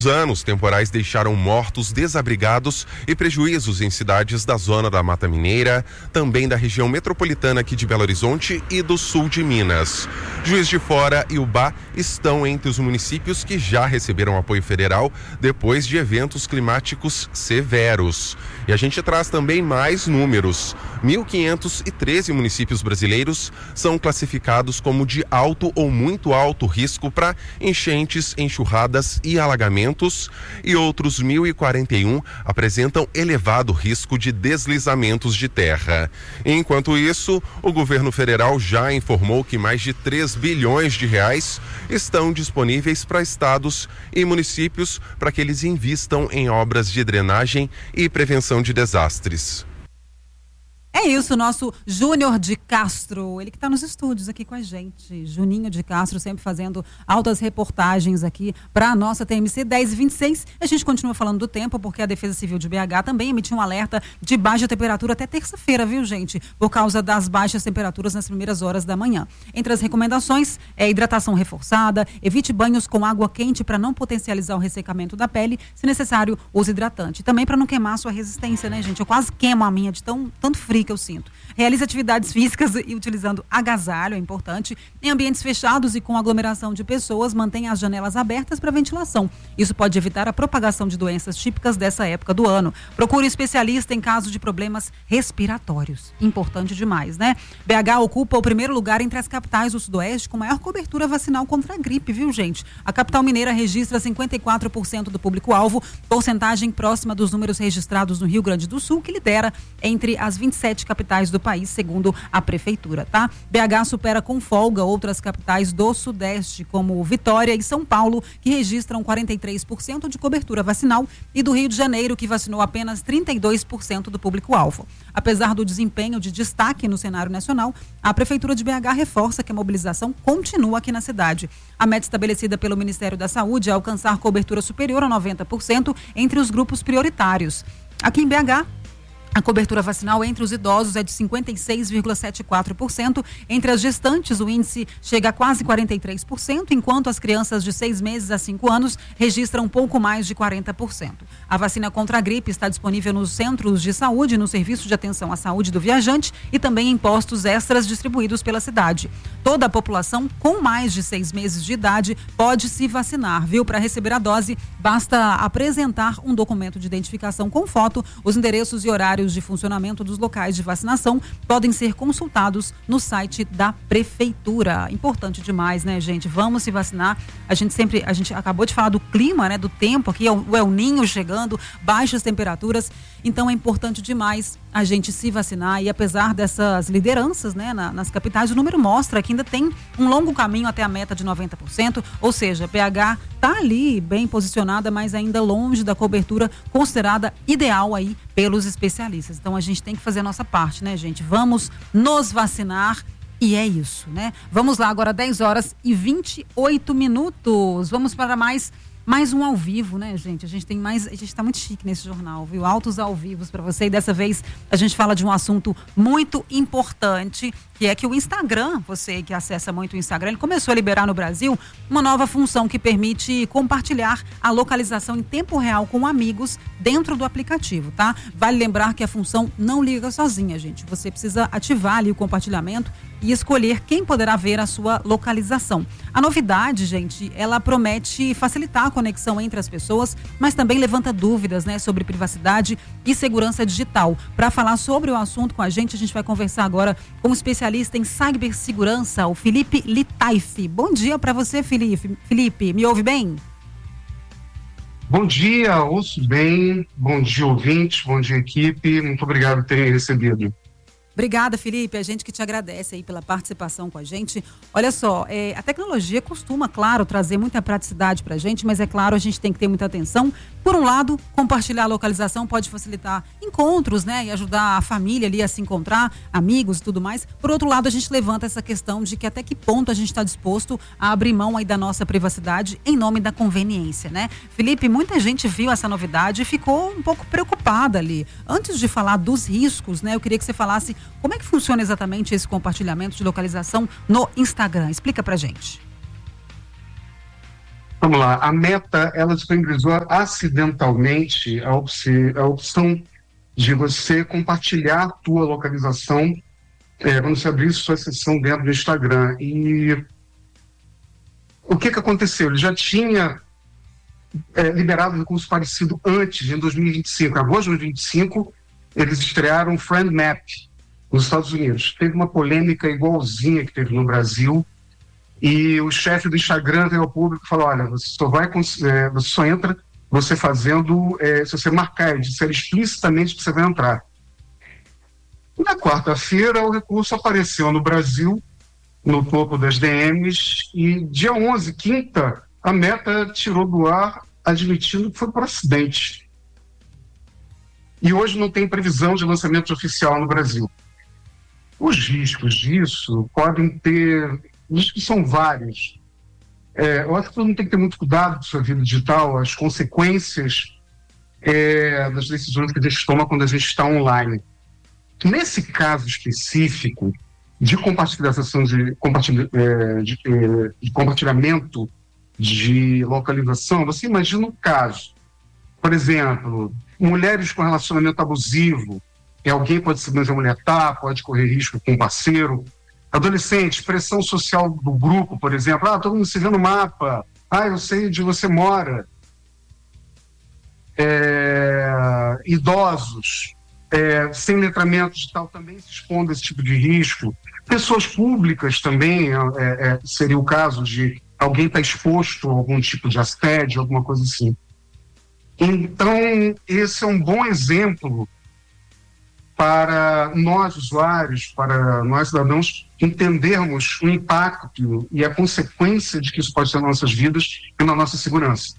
Anos temporais deixaram mortos, desabrigados e prejuízos em cidades da zona da Mata Mineira, também da região metropolitana aqui de Belo Horizonte e do sul de Minas. Juiz de Fora e Ubá estão entre os municípios que já receberam apoio federal depois de eventos climáticos severos. E a gente traz também mais números. 1.513 municípios brasileiros são classificados como de alto ou muito alto risco para enchentes, enxurradas e alagamentos, e outros 1.041 apresentam elevado risco de deslizamentos de terra. Enquanto isso, o governo federal já informou que mais de 3 bilhões de reais estão disponíveis para estados e municípios para que eles invistam em obras de drenagem e prevenção de desastres. É isso, nosso Júnior de Castro, ele que está nos estúdios aqui com a gente. Juninho de Castro, sempre fazendo altas reportagens aqui para a nossa TMC 1026. A gente continua falando do tempo, porque a Defesa Civil de BH também emitiu um alerta de baixa temperatura até terça-feira, viu, gente? Por causa das baixas temperaturas nas primeiras horas da manhã. Entre as recomendações, hidratação reforçada, evite banhos com água quente para não potencializar o ressecamento da pele. Se necessário, use hidratante. Também para não queimar a sua resistência, né, gente? Eu quase queimo a minha de tanto frio que eu sinto. Realize atividades físicas e utilizando agasalho, é importante. Em ambientes fechados e com aglomeração de pessoas, mantenha as janelas abertas para ventilação. Isso pode evitar a propagação de doenças típicas dessa época do ano. Procure um especialista em caso de problemas respiratórios. Importante demais, né? BH ocupa o primeiro lugar entre as capitais do Sudoeste com maior cobertura vacinal contra a gripe, viu, gente? A capital mineira registra 54% do público-alvo, porcentagem próxima dos números registrados no Rio Grande do Sul, que lidera entre as 27 capitais do país, segundo a prefeitura, tá? BH supera com folga outras capitais do Sudeste, como Vitória e São Paulo, que registram 43% de cobertura vacinal, e do Rio de Janeiro, que vacinou apenas 32% do público-alvo. Apesar do desempenho de destaque no cenário nacional, a prefeitura de BH reforça que a mobilização continua aqui na cidade. A meta estabelecida pelo Ministério da Saúde é alcançar cobertura superior a 90% entre os grupos prioritários. Aqui em BH, a cobertura vacinal entre os idosos é de 56,74%. Entre as gestantes, o índice chega a quase 43%, enquanto as crianças de 6 meses a 5 anos registram um pouco mais de 40%. A vacina contra a gripe está disponível nos centros de saúde, no Serviço de Atenção à Saúde do Viajante e também em postos extras distribuídos pela cidade. Toda a população com mais de 6 meses de idade pode se vacinar, viu? Para receber a dose, basta apresentar um documento de identificação com foto. Os endereços e horários de funcionamento dos locais de vacinação podem ser consultados no site da prefeitura. Importante demais, né, gente? Vamos se vacinar. A gente acabou de falar do clima, né, do tempo aqui, o El Ninho chegando, baixas temperaturas. Então é importante demais a gente se vacinar, e apesar dessas lideranças, né, nas capitais, o número mostra que ainda tem um longo caminho até a meta de 90%, ou seja, BH está ali bem posicionada, mas ainda longe da cobertura considerada ideal aí pelos especialistas. Então a gente tem que fazer a nossa parte, né, gente? Vamos nos vacinar. E é isso, né? Vamos lá, agora 10h28. Vamos para mais um ao vivo, né, gente? A gente tá muito chique nesse jornal, viu? Altos ao vivos para você. E dessa vez a gente fala de um assunto muito importante, que é que o Instagram, você que acessa muito o Instagram, ele começou a liberar no Brasil uma nova função que permite compartilhar a localização em tempo real com amigos dentro do aplicativo, tá? Vale lembrar que a função não liga sozinha, gente. Você precisa ativar ali o compartilhamento e escolher quem poderá ver a sua localização. A novidade, gente, ela promete facilitar a conexão entre as pessoas, mas também levanta dúvidas, né, sobre privacidade e segurança digital. Para falar sobre o assunto com a gente vai conversar agora com um especialista em cibersegurança, o Felipe Litaif. Bom dia para você, Felipe. Felipe, me ouve bem? Bom dia, ouço bem. Bom dia, ouvintes. Bom dia, equipe. Muito obrigado por terem recebido. Obrigada, Felipe. A gente que te agradece aí pela participação com a gente. Olha só, a tecnologia costuma, claro, trazer muita praticidade pra gente, mas é claro, a gente tem que ter muita atenção. Por um lado, compartilhar a localização pode facilitar encontros, né? E ajudar a família ali a se encontrar, amigos e tudo mais. Por outro lado, a gente levanta essa questão de que até que ponto a gente está disposto a abrir mão aí da nossa privacidade em nome da conveniência, né? Felipe, muita gente viu essa novidade e ficou um pouco preocupada ali. Antes de falar dos riscos, né? Eu queria que você falasse como é que funciona exatamente esse compartilhamento de localização no Instagram. Explica pra gente. Vamos lá, a Meta, ela disponibilizou acidentalmente a opção de você compartilhar a tua localização quando você abrir sua sessão dentro do Instagram. E o que aconteceu? Ele já tinha liberado um recurso parecido antes, em 2025. Em agosto de 2025, eles estrearam o Friend Map nos Estados Unidos. Teve uma polêmica igualzinha que teve no Brasil, e o chefe do Instagram veio ao público e falou: olha, você só entra você fazendo, se você marcar e disser explicitamente que você vai entrar. Na quarta-feira, o recurso apareceu no Brasil, no topo das DMs, e dia 11, quinta, a Meta tirou do ar, admitindo que foi por acidente. E hoje não tem previsão de lançamento oficial no Brasil. Os riscos disso podem ter... Os riscos são vários. Eu acho que todo mundo tem que ter muito cuidado com sua vida digital, as consequências das decisões que a gente toma quando a gente está online. Nesse caso específico de compartilhamento de localização, você imagina um caso, por exemplo, mulheres com relacionamento abusivo, alguém pode saber onde a mulher está, pode correr risco com um parceiro. Adolescente, pressão social do grupo, por exemplo, todo mundo se vê no mapa, eu sei onde você mora. Idosos, sem letramento digital também se expondo a esse tipo de risco. Pessoas públicas também, seria o caso de alguém estar exposto a algum tipo de assédio, alguma coisa assim. Então, esse é um bom exemplo para nós usuários, para nós cidadãos, entendermos o impacto e a consequência de que isso pode ter nas nossas vidas e na nossa segurança.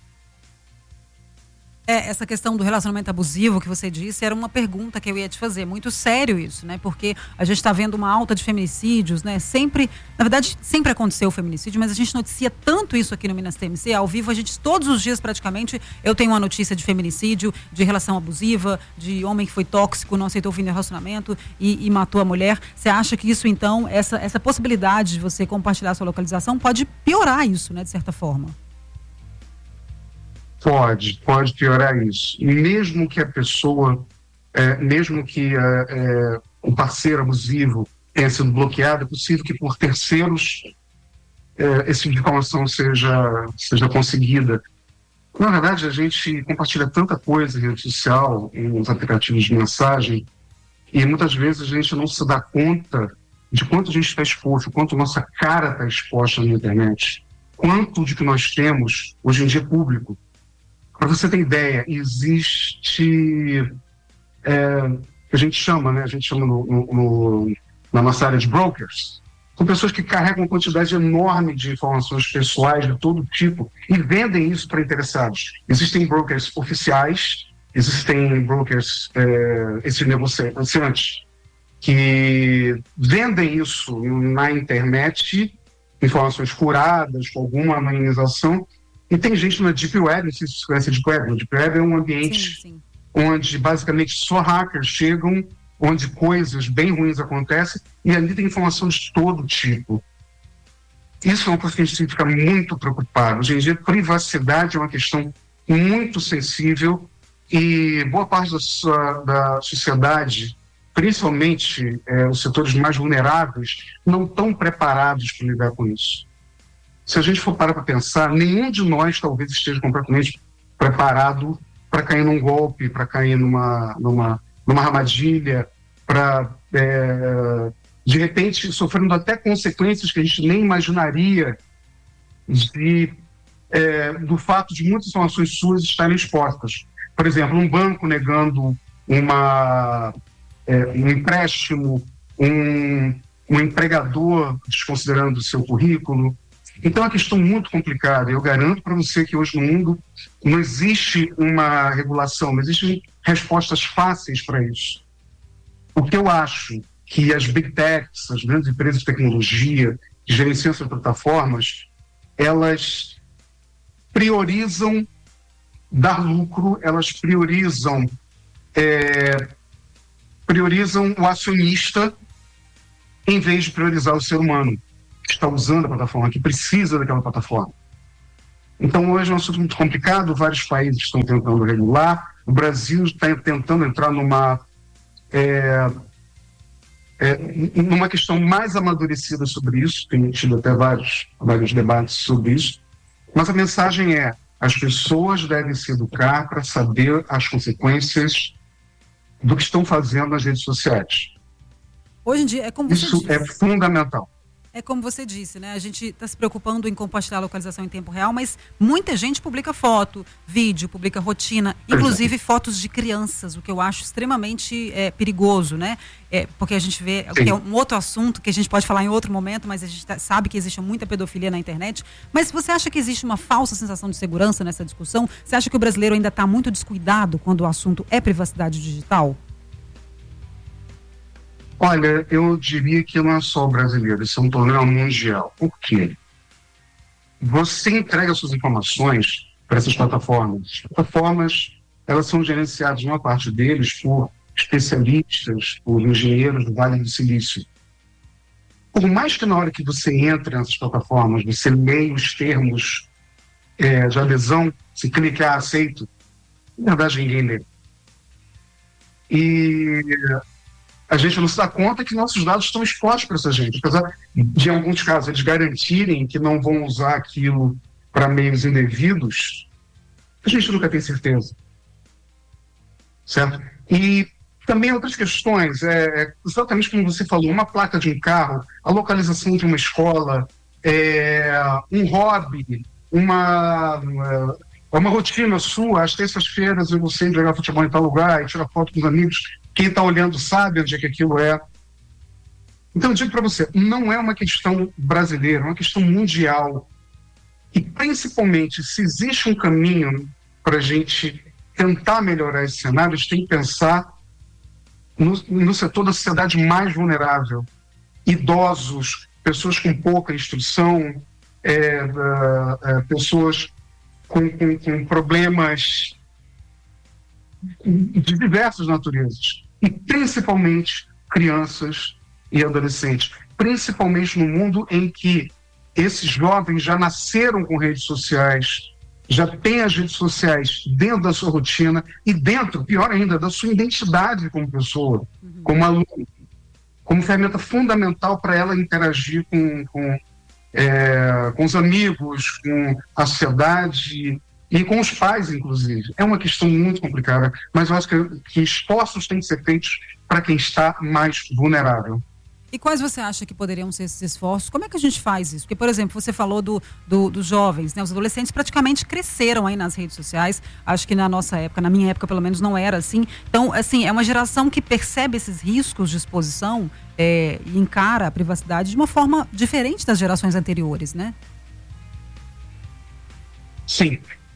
Essa questão do relacionamento abusivo que você disse era uma pergunta que eu ia te fazer. Muito sério isso, né? Porque a gente está vendo uma alta de feminicídios, né? Na verdade, sempre aconteceu o feminicídio, mas a gente noticia tanto isso aqui no Minas TMC. Ao vivo, a gente, todos os dias praticamente, eu tenho uma notícia de feminicídio, de relação abusiva, de homem que foi tóxico, não aceitou o fim do relacionamento e matou a mulher. Você acha que isso, então, essa possibilidade de você compartilhar a sua localização pode piorar isso, né? De certa forma? Pode piorar isso. E mesmo que a pessoa, mesmo que o parceiro abusivo tenha sido bloqueado, é possível que por terceiros essa informação seja conseguida. Na verdade, a gente compartilha tanta coisa em rede social, nos aplicativos de mensagem, e muitas vezes a gente não se dá conta de quanto a gente está exposto, quanto nossa cara está exposta na internet, quanto de que nós temos hoje em dia público. Para você ter ideia, existe, a gente chama na nossa área de brokers, são pessoas que carregam uma quantidade enorme de informações pessoais de todo tipo e vendem isso para interessados. Existem brokers oficiais, existem brokers, esses negociantes, que vendem isso na internet, informações curadas, com alguma anonimização. E tem gente na Deep Web, não sei se você conhece a Deep Web. A Deep Web é um ambiente onde basicamente só hackers chegam, onde coisas bem ruins acontecem, e ali tem informação de todo tipo. Isso é uma coisa que a gente tem que ficar muito preocupado. Hoje em dia, privacidade é uma questão muito sensível e boa parte da sociedade, principalmente os setores mais vulneráveis, não estão preparados para lidar com isso. Se a gente for parar para pensar, nenhum de nós talvez esteja completamente preparado para cair num golpe, para cair numa armadilha, para, de repente, sofrendo até consequências que a gente nem imaginaria do fato de muitas informações suas estarem expostas. Por exemplo, um banco negando um empréstimo, um empregador desconsiderando o seu currículo. Então é uma questão muito complicada. Eu garanto para você que hoje no mundo não existe uma regulação, não existem respostas fáceis para isso. O que eu acho que as big techs, as grandes empresas de tecnologia que gerenciam essas plataformas, elas priorizam dar lucro, elas priorizam o acionista em vez de priorizar o ser humano que está usando a plataforma, que precisa daquela plataforma. Então, hoje é um assunto muito complicado, vários países estão tentando regular, o Brasil está tentando entrar numa questão mais amadurecida sobre isso, tem tido até vários debates sobre isso, mas a mensagem é: as pessoas devem se educar para saber as consequências do que estão fazendo nas redes sociais. Hoje em dia, é como você Isso disse. é fundamental. É como você disse, né? A gente está se preocupando em compartilhar a localização em tempo real, mas muita gente publica foto, vídeo, publica rotina, inclusive fotos de crianças, o que eu acho extremamente perigoso, né? Porque a gente vê, que é um outro assunto que a gente pode falar em outro momento, mas a gente sabe que existe muita pedofilia na internet. Mas você acha que existe uma falsa sensação de segurança nessa discussão? Você acha que o brasileiro ainda está muito descuidado quando o assunto é privacidade digital? Olha, eu diria que não é só o brasileiro, isso é um problema mundial. Por quê? Você entrega suas informações para essas plataformas. As plataformas, elas são gerenciadas, uma parte deles, por especialistas, por engenheiros do Vale do Silício. Por mais que na hora que você entra nessas plataformas, você leia os termos de adesão, se clicar aceito, na verdade ninguém lê. E a gente não se dá conta que nossos dados estão expostos para essa gente. Apesar de, em alguns casos, eles garantirem que não vão usar aquilo para meios indevidos, a gente nunca tem certeza. Certo? E também outras questões, exatamente como você falou, uma placa de um carro, a localização de uma escola, um hobby, uma rotina sua. Às terças-feiras eu vou sempre jogar futebol em tal lugar e tirar foto com os amigos. Quem está olhando sabe onde é que aquilo é. Então, eu digo para você, não é uma questão brasileira, é uma questão mundial. E, principalmente, se existe um caminho para a gente tentar melhorar esse cenário, a gente tem que pensar no setor da sociedade mais vulnerável. Idosos, pessoas com pouca instrução, pessoas com problemas de diversas naturezas, e principalmente crianças e adolescentes, principalmente no mundo em que esses jovens já nasceram com redes sociais, já têm as redes sociais dentro da sua rotina e dentro, pior ainda, da sua identidade como pessoa, como aluno, como ferramenta fundamental para ela interagir com os amigos, com a sociedade e com os pais, inclusive. É uma questão muito complicada, mas eu acho que esforços têm que ser feitos para quem está mais vulnerável. E quais você acha que poderiam ser esses esforços? Como é que a gente faz isso? Porque, por exemplo, você falou dos jovens, né? Os adolescentes praticamente cresceram aí nas redes sociais. Acho que na nossa época, na minha época pelo menos, não era assim. Então, assim, é uma geração que percebe esses riscos de exposição e encara a privacidade de uma forma diferente das gerações anteriores, né? Sim.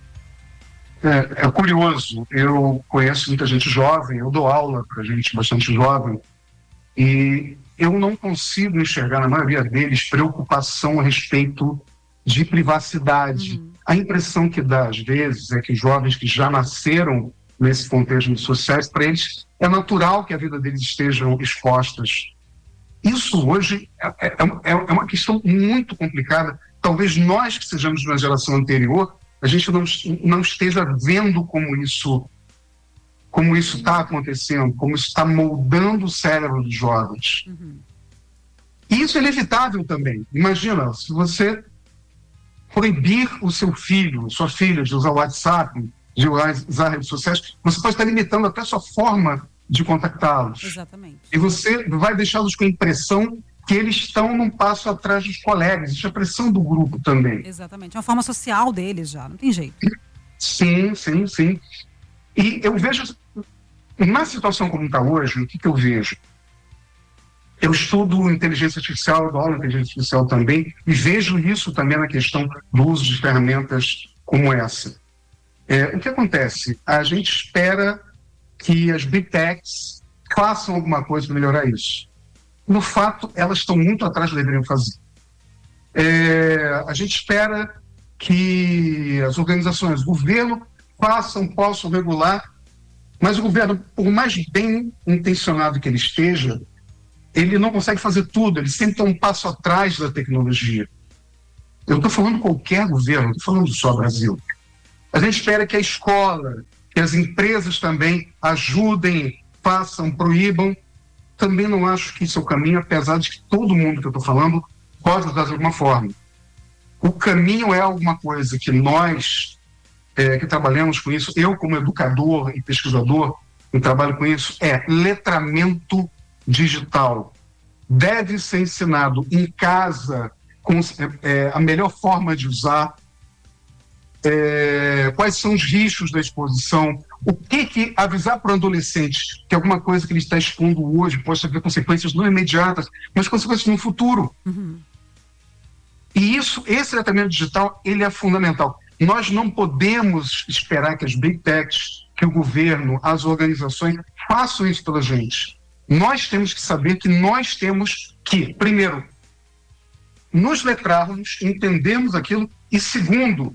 É curioso, eu conheço muita gente jovem, eu dou aula para gente bastante jovem, e eu não consigo enxergar na maioria deles preocupação a respeito de privacidade. A impressão que dá às vezes é que jovens que já nasceram nesse contexto de sociais, para eles é natural que a vida deles estejam expostas. Isso hoje é uma questão muito complicada. Talvez nós que sejamos de uma geração anterior, a gente não esteja vendo como isso está acontecendo, como isso está moldando o cérebro dos jovens. E isso é inevitável também. Imagina, se você proibir o seu filho, sua filha, de usar o WhatsApp, de usar redes sociais, você pode estar limitando até a sua forma de contactá-los. Exatamente. E você vai deixá-los com a impressão que eles estão num passo atrás dos colegas. Existe a pressão do grupo também. Exatamente. É uma forma social deles já, não tem jeito. Sim. E eu vejo, numa situação como está hoje, o que eu vejo? Eu estudo inteligência artificial, dou aula de inteligência artificial também, e vejo isso também na questão do uso de ferramentas como essa. O que acontece? A gente espera que as Big Techs façam alguma coisa para melhorar isso. No fato, elas estão muito atrás do que deveriam fazer. A gente espera que as organizações, o governo, possam regular, mas o governo, por mais bem intencionado que ele esteja, ele não consegue fazer tudo, ele sempre está um passo atrás da tecnologia. Eu estou falando qualquer governo, não estou falando só Brasil. A gente espera que a escola, que as empresas também ajudem, façam, proíbam. Também não acho que isso é o caminho, apesar de que todo mundo que eu estou falando pode usar de alguma forma. O caminho é alguma coisa que nós, que trabalhamos com isso, eu como educador e pesquisador, que trabalho com isso, é letramento digital. Deve ser ensinado em casa com a melhor forma de usar, quais são os riscos da exposição, o que avisar para o adolescente que alguma coisa que ele está expondo hoje pode ter consequências não imediatas, mas consequências no futuro. Uhum. E esse tratamento digital, ele é fundamental. Nós não podemos esperar que as big techs, que o governo, as organizações façam isso pela gente. Nós temos que saber que nós temos que, primeiro, nos letrarmos, entendermos aquilo e, segundo,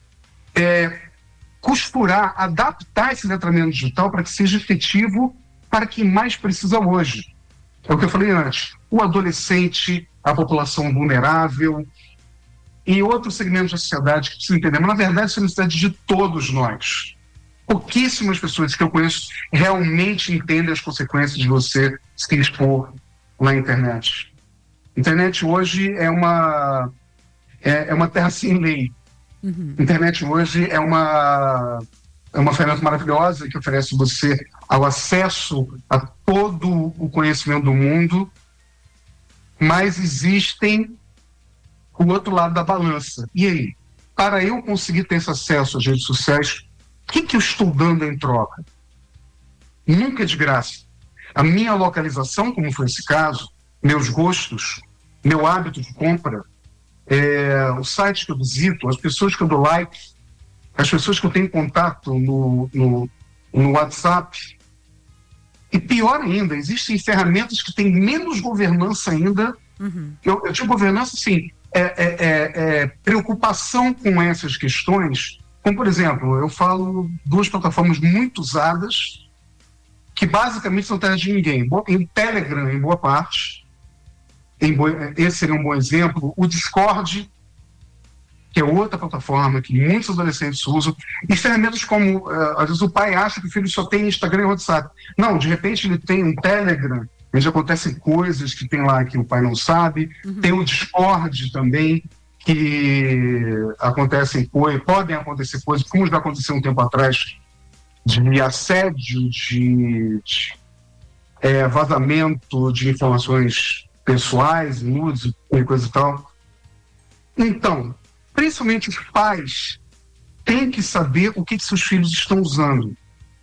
costurar, adaptar esse letramento digital para que seja efetivo para quem mais precisa hoje. É o que eu falei antes, o adolescente, a população vulnerável e outros segmentos da sociedade que precisam entender. Mas, na verdade, isso é necessidade de todos nós. Pouquíssimas pessoas que eu conheço realmente entendem as consequências de você se expor na internet. A internet hoje é uma terra sem lei. Uhum. A internet hoje é uma ferramenta maravilhosa que oferece você ao acesso a todo o conhecimento do mundo, mas existem o outro lado da balança. E aí? Para eu conseguir ter esse acesso às redes sociais, o que eu estou dando em troca? Nunca é de graça. A minha localização, como foi esse caso, meus gostos, meu hábito de compra, o site que eu visito, as pessoas que eu dou like, as pessoas que eu tenho contato no WhatsApp. E pior ainda, existem ferramentas que têm menos governança ainda. Uhum. Eu digo governança, assim, preocupação com essas questões. Como, por exemplo, eu falo duas plataformas muito usadas, que basicamente são terras de ninguém. Em Telegram, em boa parte, esse seria um bom exemplo. O Discord, que é outra plataforma que muitos adolescentes usam, e ferramentas como, às vezes o pai acha que o filho só tem Instagram e WhatsApp. Não, de repente ele tem um Telegram, onde acontecem coisas que tem lá que o pai não sabe. Uhum. Tem o Discord também, que podem acontecer coisas, como já aconteceu um tempo atrás, de assédio, de vazamento de informações pessoais, nudes e coisa e tal. Então, principalmente os pais têm que saber o que seus filhos estão usando.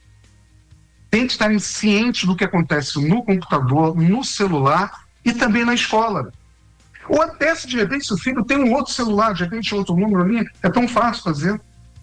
Tem que estarem cientes do que acontece no computador, no celular e também na escola. Ou até se de repente seu filho tem um outro celular, de repente outro número ali, é tão fácil fazer.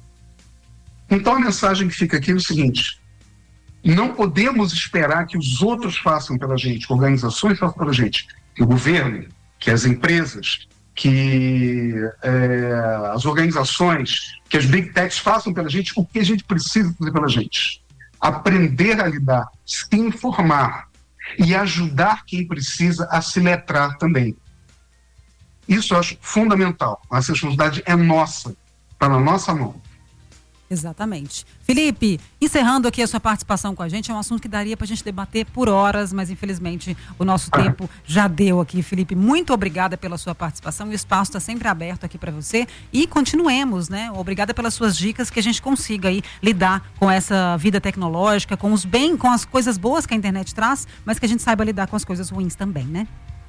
Então a mensagem que fica aqui é o seguinte: não podemos esperar que os outros façam pela gente, que organizações façam pela gente, que o governo, que as empresas, que as organizações, que as big techs façam pela gente o que a gente precisa fazer pela gente. Aprender a lidar, se informar e ajudar quem precisa a se letrar também. Isso eu acho fundamental. A responsabilidade é nossa, está na nossa mão. Exatamente. Felipe, encerrando aqui a sua participação com a gente, é um assunto que daria para a gente debater por horas, mas infelizmente o nosso tempo já deu aqui. Felipe, muito obrigada pela sua participação, o espaço está sempre aberto aqui para você e continuemos, né? Obrigada pelas suas dicas, que a gente consiga aí lidar com essa vida tecnológica, com as coisas boas que a internet traz, mas que a gente saiba lidar com as coisas ruins também, né?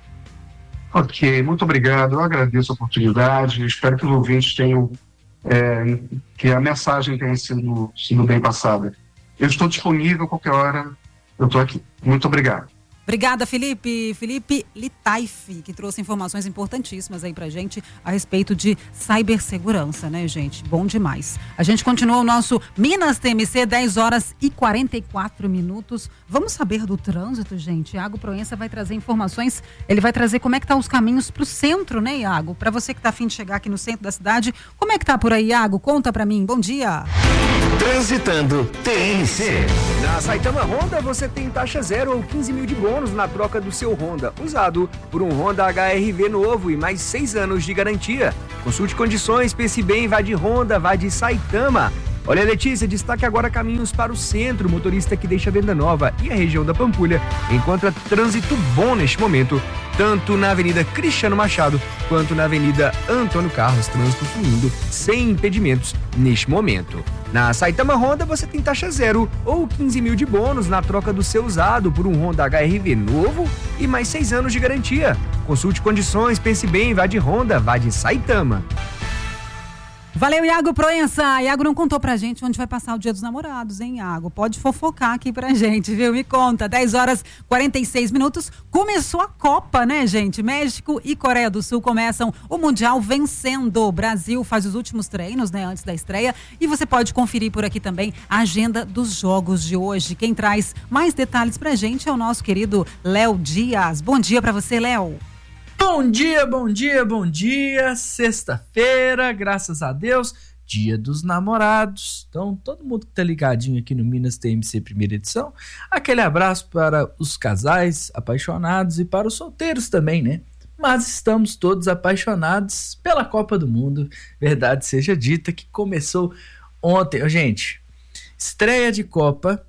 Ok, muito obrigado, eu agradeço a oportunidade, espero que os ouvintes tenham que a mensagem tenha sido bem passada. Eu estou disponível a qualquer hora, eu estou aqui. Muito obrigado. Obrigada, Felipe. Felipe Litaif, que trouxe informações importantíssimas aí pra gente a respeito de cibersegurança, né, gente? Bom demais. A gente continua o nosso Minas TMC, 10 horas e 44 minutos. Vamos saber do trânsito, gente. Iago Proença vai trazer informações, ele vai trazer como é que tá os caminhos pro centro, né, Iago? Pra você que tá a fim de chegar aqui no centro da cidade, como é que tá por aí, Iago? Conta pra mim. Bom dia. Transitando TMC. Na Saitama Honda você tem taxa zero ou 15 mil de bônus bônus na troca do seu Honda usado por um Honda HR-V novo e mais 6 anos de garantia. Consulte condições, pense bem, vá de Honda, vá de Saitama. Olha, Letícia, destaque agora caminhos para o centro. O motorista que deixa a Venda Nova e a região da Pampulha encontra trânsito bom neste momento, tanto na Avenida Cristiano Machado quanto na Avenida Antônio Carlos, trânsito fluindo sem impedimentos neste momento. Na Saitama Honda você tem taxa zero ou 15 mil de bônus na troca do seu usado por um Honda HR-V novo e mais 6 anos de garantia. Consulte condições, pense bem, vá de Honda, vá de Saitama. Valeu, Iago Proença. Iago não contou pra gente onde vai passar o Dia dos Namorados, hein, Iago? Pode fofocar aqui pra gente, viu? Me conta. 10h46. Começou a Copa, né, gente? México e Coreia do Sul começam o Mundial vencendo. O Brasil faz os últimos treinos, né, antes da estreia. E você pode conferir por aqui também a agenda dos jogos de hoje. Quem traz mais detalhes pra gente é o nosso querido Léo Dias. Bom dia pra você, Léo. Bom dia, sexta-feira, graças a Deus, Dia dos Namorados. Então, todo mundo que tá ligadinho aqui no Minas TMC primeira edição, aquele abraço para os casais apaixonados e para os solteiros também, né? Mas estamos todos apaixonados pela Copa do Mundo, verdade seja dita, que começou ontem. Gente, estreia de Copa,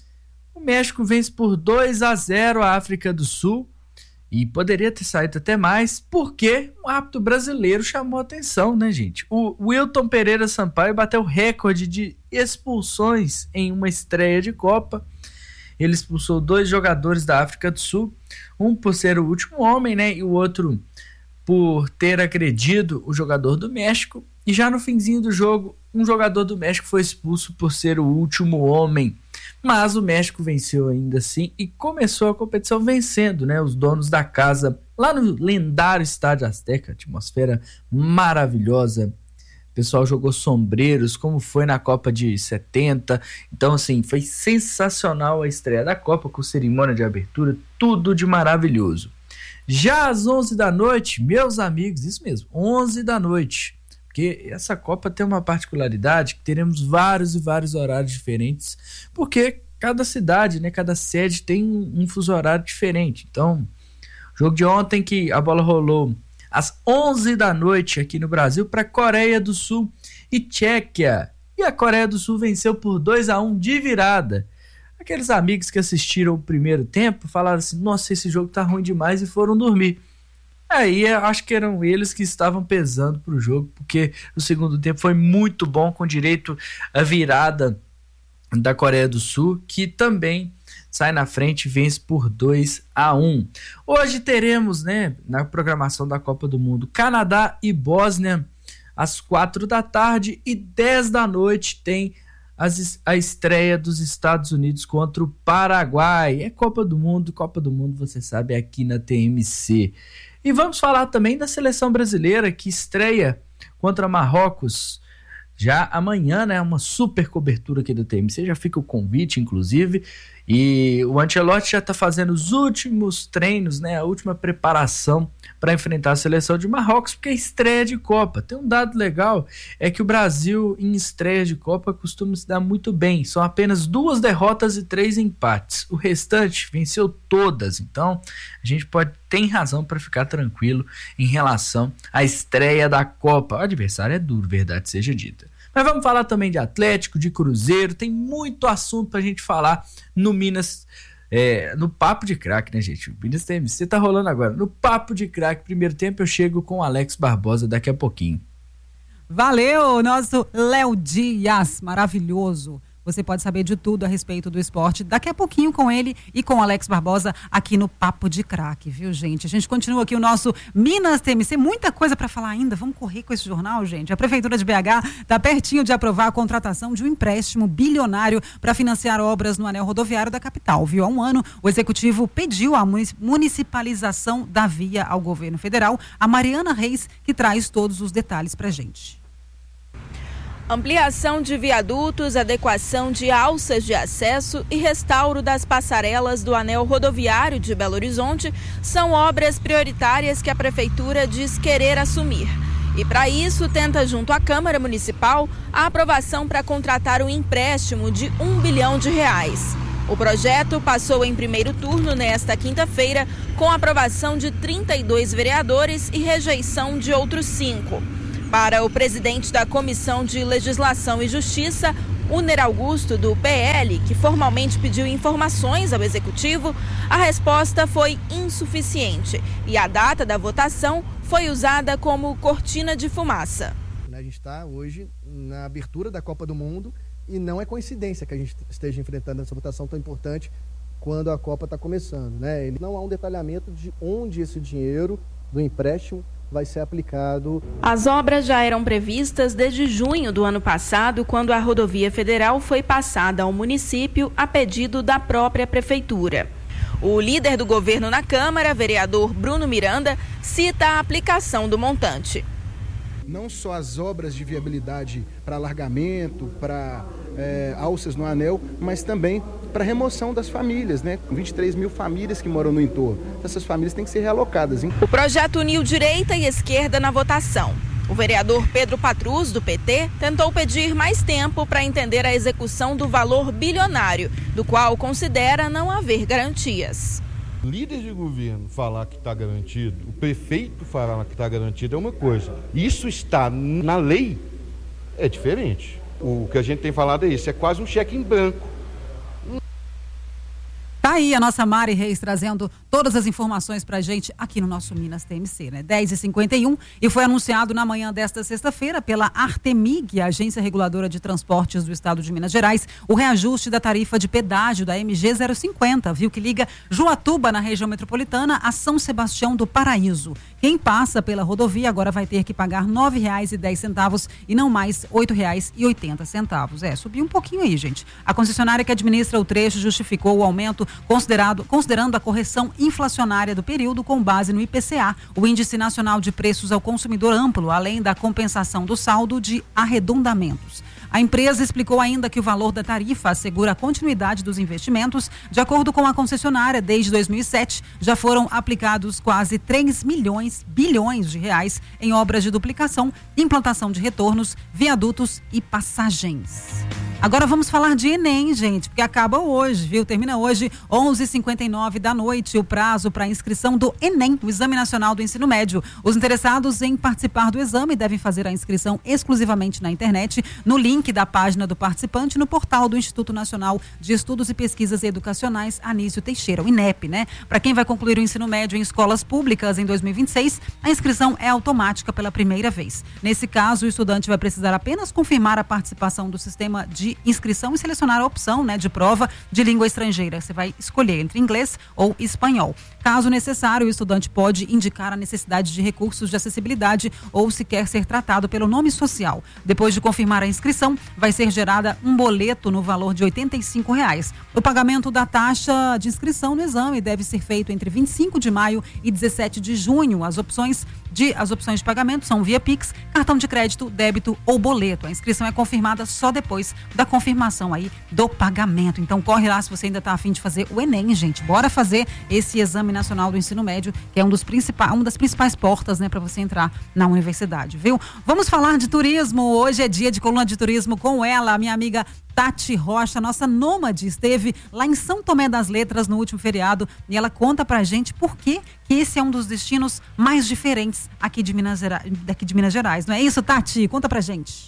o México vence por 2-0 a África do Sul. E poderia ter saído até mais, porque um árbitro brasileiro chamou a atenção, né, gente? O Wilton Pereira Sampaio bateu o recorde de expulsões em uma estreia de Copa. Ele expulsou 2 jogadores da África do Sul, um por ser o último homem, né, e o outro por ter agredido o jogador do México. E já no finzinho do jogo, um jogador do México foi expulso por ser o último homem. Mas o México venceu ainda assim e começou a competição vencendo, né? Os donos da casa lá no lendário Estádio Azteca, atmosfera maravilhosa. O pessoal jogou sombreiros, como foi na Copa de 70. Então, assim, foi sensacional a estreia da Copa, com cerimônia de abertura, tudo de maravilhoso. Já às 11 da noite, meus amigos, isso mesmo, 11 da noite. Porque essa Copa tem uma particularidade que teremos vários e vários horários diferentes, porque cada cidade, né, cada sede tem um fuso horário diferente. Então, jogo de ontem que a bola rolou às 11 da noite aqui no Brasil para Coreia do Sul e Tchequia. E a Coreia do Sul venceu por 2-1 de virada. Aqueles amigos que assistiram o primeiro tempo falaram assim, nossa, esse jogo tá ruim demais, e foram dormir. Aí acho que eram eles que estavam pesando pro jogo, porque o segundo tempo foi muito bom, com direito à virada da Coreia do Sul, que também sai na frente e vence por 2-1. Hoje teremos, né, na programação da Copa do Mundo, Canadá e Bósnia às 4 da tarde, e 10 da noite tem a estreia dos Estados Unidos contra o Paraguai. É Copa do Mundo, você sabe, é aqui na TMC. E vamos falar também da seleção brasileira, que estreia contra Marrocos já amanhã, né? Uma super cobertura aqui do TMC, já fica o convite, inclusive. E o Ancelotti já está fazendo os últimos treinos, né? A última preparação para enfrentar a seleção de Marrocos, porque é estreia de Copa. Tem um dado legal, é que o Brasil em estreia de Copa costuma se dar muito bem. São apenas 2 derrotas e 3 empates. O restante venceu todas. Então, a gente tem razão para ficar tranquilo em relação à estreia da Copa. O adversário é duro, verdade seja dita. Mas vamos falar também de Atlético, de Cruzeiro, tem muito assunto pra gente falar no Minas, no Papo de Craque, né, gente? O Minas TMC tá rolando agora. No Papo de Craque, primeiro tempo, eu chego com o Alex Barbosa daqui a pouquinho. Valeu, nosso Léo Dias, maravilhoso. Você pode saber de tudo a respeito do esporte daqui a pouquinho com ele e com o Alex Barbosa aqui no Papo de Craque, viu, gente? A gente continua aqui o nosso Minas TMC, muita coisa para falar ainda, vamos correr com esse jornal, gente. A Prefeitura de BH está pertinho de aprovar a contratação de um empréstimo bilionário para financiar obras no anel rodoviário da capital, viu? Há um ano, o Executivo pediu a municipalização da via ao governo federal. A Mariana Reis que traz todos os detalhes para a gente. Ampliação de viadutos, adequação de alças de acesso e restauro das passarelas do anel rodoviário de Belo Horizonte são obras prioritárias que a Prefeitura diz querer assumir. E para isso tenta junto à Câmara Municipal a aprovação para contratar um empréstimo de R$1 bilhão. O projeto passou em primeiro turno nesta quinta-feira, com aprovação de 32 vereadores e rejeição de outros 5. Para o presidente da Comissão de Legislação e Justiça, Uner Augusto, do PL, que formalmente pediu informações ao Executivo, a resposta foi insuficiente e a data da votação foi usada como cortina de fumaça. A gente está hoje na abertura da Copa do Mundo e não é coincidência que a gente esteja enfrentando essa votação tão importante quando a Copa está começando, né? Não há um detalhamento de onde esse dinheiro do empréstimo vai ser aplicado. As obras já eram previstas desde junho do ano passado, quando a rodovia federal foi passada ao município a pedido da própria prefeitura. O líder do governo na Câmara, vereador Bruno Miranda, cita a aplicação do montante. Não só as obras de viabilidade para alargamento, para alças no anel, mas também para remoção das famílias, né? 23 mil famílias que moram no entorno. Essas famílias têm que ser realocadas, hein? O projeto uniu direita e esquerda na votação. O vereador Pedro Patrus, do PT, tentou pedir mais tempo para entender a execução do valor bilionário, do qual considera não haver garantias. Líder de governo falar que está garantido, o prefeito falar que está garantido é uma coisa. Isso está na lei, é diferente. O que a gente tem falado é isso, é quase um cheque em branco. Tá aí a nossa Mari Reis trazendo todas as informações pra gente aqui no nosso Minas TMC, né? 10h51, e foi anunciado na manhã desta sexta-feira pela Artemig, a Agência Reguladora de Transportes do Estado de Minas Gerais, o reajuste da tarifa de pedágio da MG 050, viu, que liga Juatuba, na região metropolitana, a São Sebastião do Paraíso. Quem passa pela rodovia agora vai ter que pagar R$ 9,10 e não mais R$ 8,80. Subiu um pouquinho aí, gente. A concessionária que administra o trecho justificou o aumento considerando a correção inflacionária do período com base no IPCA, o Índice Nacional de Preços ao Consumidor Amplo, além da compensação do saldo de arredondamentos. A empresa explicou ainda que o valor da tarifa assegura a continuidade dos investimentos. De acordo com a concessionária, desde 2007 já foram aplicados quase 3 bilhões de reais em obras de duplicação, implantação de retornos, viadutos e passagens. Agora vamos falar de Enem, gente, porque acaba hoje, viu? Termina hoje, 11h59 da noite, o prazo para inscrição do Enem, o Exame Nacional do Ensino Médio. Os interessados em participar do exame devem fazer a inscrição exclusivamente na internet, no link da página do participante, no portal do Instituto Nacional de Estudos e Pesquisas Educacionais, Anísio Teixeira, o INEP, né? Para quem vai concluir o ensino médio em escolas públicas em 2026, a inscrição é automática pela primeira vez. Nesse caso, o estudante vai precisar apenas confirmar a participação do sistema de inscrição e selecionar a opção, né, de prova de língua estrangeira. Você vai escolher entre inglês ou espanhol. Caso necessário, o estudante pode indicar a necessidade de recursos de acessibilidade ou se quer ser tratado pelo nome social. Depois de confirmar a inscrição, vai ser gerada um boleto no valor de R$ 85. O pagamento da taxa de inscrição no exame deve ser feito entre 25 de maio e 17 de junho. As opções de pagamento são via Pix, cartão de crédito, débito ou boleto. A inscrição é confirmada só depois da confirmação aí do pagamento. Então corre lá se você ainda está a fim de fazer o Enem, gente. Bora fazer esse Exame Nacional do Ensino Médio, que é uma das principais portas, né, para você entrar na universidade, viu? Vamos falar de turismo. Hoje é dia de coluna de turismo com ela, a minha amiga Tati Rocha, nossa nômade, esteve lá em São Tomé das Letras no último feriado e ela conta pra gente por que esse é um dos destinos mais diferentes aqui de Minas Gerais. Não é isso, Tati? Conta pra gente.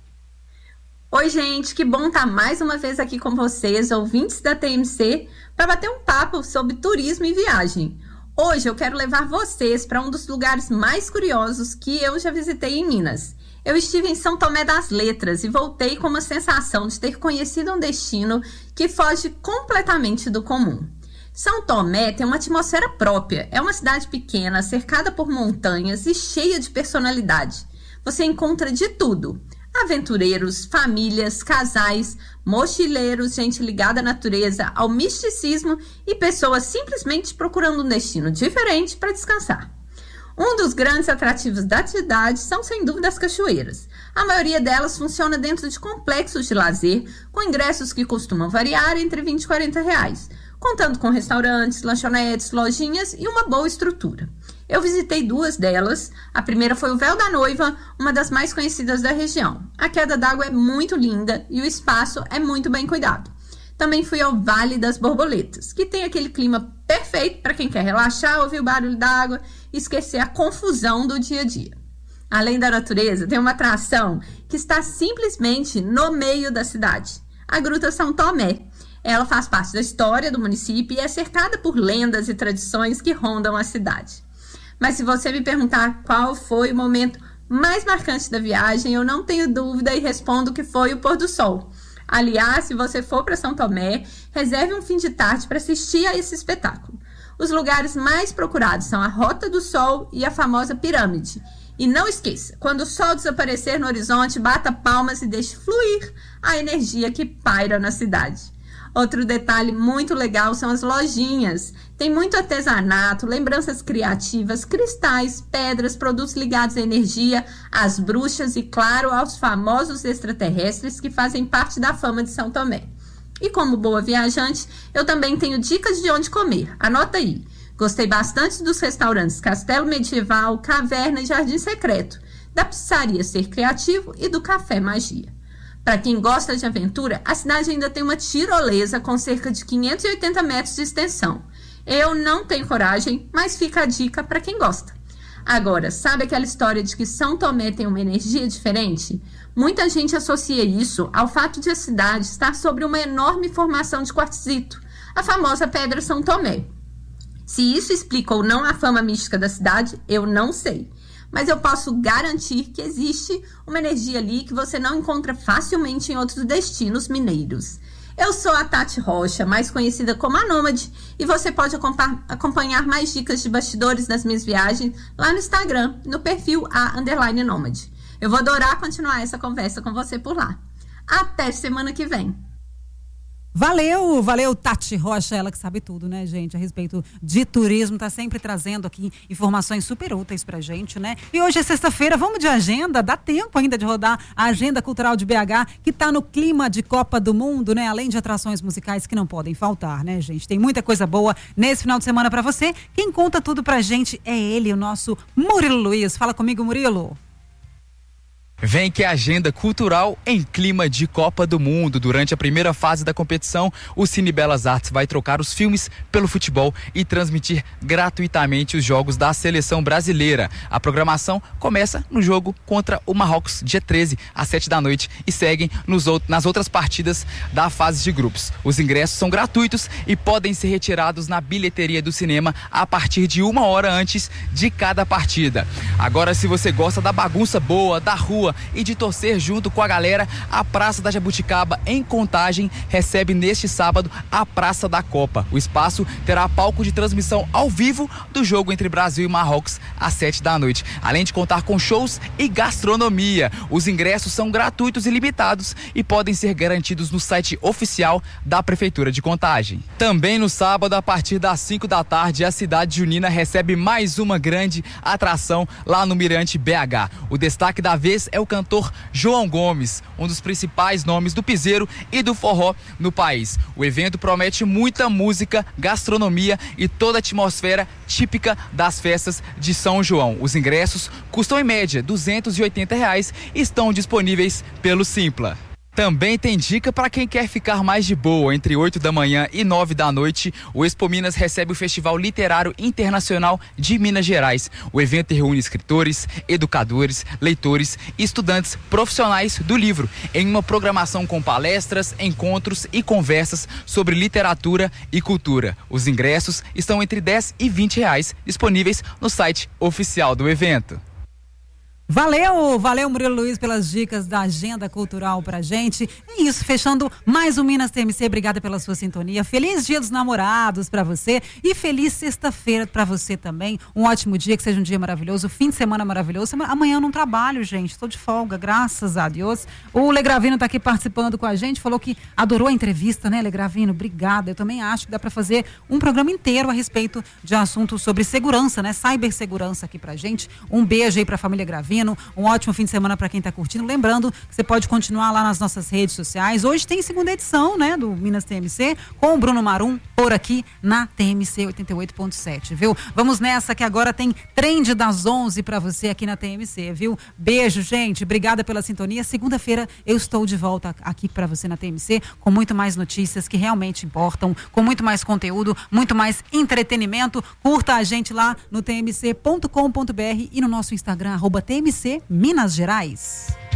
Oi, gente, que bom estar mais uma vez aqui com vocês, ouvintes da TMC, para bater um papo sobre turismo e viagem. Hoje eu quero levar vocês para um dos lugares mais curiosos que eu já visitei em Minas. Eu estive em São Tomé das Letras e voltei com uma sensação de ter conhecido um destino que foge completamente do comum. São Tomé tem uma atmosfera própria, é uma cidade pequena, cercada por montanhas e cheia de personalidade. Você encontra de tudo: aventureiros, famílias, casais, mochileiros, gente ligada à natureza, ao misticismo e pessoas simplesmente procurando um destino diferente para descansar. Um dos grandes atrativos da cidade são, sem dúvida, as cachoeiras. A maioria delas funciona dentro de complexos de lazer, com ingressos que costumam variar entre R$20 e R$40, contando com restaurantes, lanchonetes, lojinhas e uma boa estrutura. Eu visitei duas delas. A primeira foi o Véu da Noiva, uma das mais conhecidas da região. A queda d'água é muito linda e o espaço é muito bem cuidado. Também fui ao Vale das Borboletas, que tem aquele clima perfeito para quem quer relaxar, ouvir o barulho da água e esquecer a confusão do dia a dia. Além da natureza, tem uma atração que está simplesmente no meio da cidade, a Gruta São Tomé. Ela faz parte da história do município e é cercada por lendas e tradições que rondam a cidade. Mas se você me perguntar qual foi o momento mais marcante da viagem, eu não tenho dúvida e respondo que foi o pôr do sol. Aliás, se você for para São Tomé, reserve um fim de tarde para assistir a esse espetáculo. Os lugares mais procurados são a Rota do Sol e a famosa Pirâmide. E não esqueça, quando o sol desaparecer no horizonte, bata palmas e deixe fluir a energia que paira na cidade. Outro detalhe muito legal são as lojinhas. Tem muito artesanato, lembranças criativas, cristais, pedras, produtos ligados à energia, às bruxas e, claro, aos famosos extraterrestres que fazem parte da fama de São Tomé. E como boa viajante, eu também tenho dicas de onde comer. Anota aí. Gostei bastante dos restaurantes Castelo Medieval, Caverna e Jardim Secreto, da pizzaria Ser Criativo e do Café Magia. Para quem gosta de aventura, a cidade ainda tem uma tirolesa com cerca de 580 metros de extensão. Eu não tenho coragem, mas fica a dica para quem gosta. Agora, sabe aquela história de que São Tomé tem uma energia diferente? Muita gente associa isso ao fato de a cidade estar sobre uma enorme formação de quartzito, a famosa Pedra São Tomé. Se isso explica ou não a fama mística da cidade, eu não sei. Mas eu posso garantir que existe uma energia ali que você não encontra facilmente em outros destinos mineiros. Eu sou a Tati Rocha, mais conhecida como a Nômade, e você pode acompanhar mais dicas de bastidores das minhas viagens lá no Instagram, no perfil _Nômade. Eu vou adorar continuar essa conversa com você por lá. Até semana que vem. Valeu, Tati Rocha, ela que sabe tudo, né, gente, a respeito de turismo, tá sempre trazendo aqui informações super úteis pra gente, né? E hoje é sexta-feira, vamos de agenda, dá tempo ainda de rodar a Agenda Cultural de BH, que tá no clima de Copa do Mundo, né? Além de atrações musicais que não podem faltar, né, gente? Tem muita coisa boa nesse final de semana pra você. Quem conta tudo pra gente é ele, o nosso Murilo Luiz. Fala comigo, Murilo. Vem que a agenda cultural em clima de Copa do Mundo. Durante a primeira fase da competição, o Cine Belas Artes vai trocar os filmes pelo futebol e transmitir gratuitamente os jogos da seleção brasileira. A programação começa no jogo contra o Marrocos, dia 13, às 7 da noite, e seguem nas outras partidas da fase de grupos. Os ingressos são gratuitos e podem ser retirados na bilheteria do cinema a partir de 1 hora antes de cada partida. Agora, se você gosta da bagunça boa, da rua e de torcer junto com a galera, a Praça da Jabuticaba, em Contagem, recebe neste sábado a Praça da Copa. O espaço terá palco de transmissão ao vivo do jogo entre Brasil e Marrocos às 7 da noite, além de contar com shows e gastronomia. Os ingressos são gratuitos e limitados e podem ser garantidos no site oficial da Prefeitura de Contagem. Também no sábado, a partir das 5 da tarde, a cidade junina recebe mais uma grande atração lá no Mirante BH. O destaque da vez é o cantor João Gomes, um dos principais nomes do piseiro e do forró no país. O evento promete muita música, gastronomia e toda a atmosfera típica das festas de São João. Os ingressos custam em média R$280 e estão disponíveis pelo Simpla. Também tem dica para quem quer ficar mais de boa. Entre 8 da manhã e 9 da noite, o Expo Minas recebe o Festival Literário Internacional de Minas Gerais. O evento reúne escritores, educadores, leitores e estudantes profissionais do livro, em uma programação com palestras, encontros e conversas sobre literatura e cultura. Os ingressos estão entre R$10 e R$20, disponíveis no site oficial do evento. Valeu Murilo Luiz pelas dicas da agenda cultural pra gente. É isso, fechando mais um Minas TMC, obrigada pela sua sintonia. Feliz Dia dos Namorados pra você e feliz sexta-feira pra você também. Um ótimo dia, que seja um dia maravilhoso, fim de semana maravilhoso. Amanhã eu não trabalho, gente, estou de folga, graças a Deus. O Legravino tá aqui participando com a gente, falou que adorou a entrevista, né, Legravino? Obrigada, eu também acho que dá pra fazer um programa inteiro a respeito de assuntos sobre segurança, né, cibersegurança aqui pra gente. Um beijo aí pra família Gravino. Divino, um ótimo fim de semana para quem está curtindo. Lembrando que você pode continuar lá nas nossas redes sociais. Hoje tem segunda edição, né, do Minas TMC, com o Bruno Marum por aqui na TMC 88.7, viu? Vamos nessa que agora tem Trend das 11 para você aqui na TMC, viu? Beijo, gente. Obrigada pela sintonia. Segunda-feira eu estou de volta aqui para você na TMC com muito mais notícias que realmente importam, com muito mais conteúdo, muito mais entretenimento. Curta a gente lá no tmc.com.br e no nosso Instagram, @TMC Minas Gerais.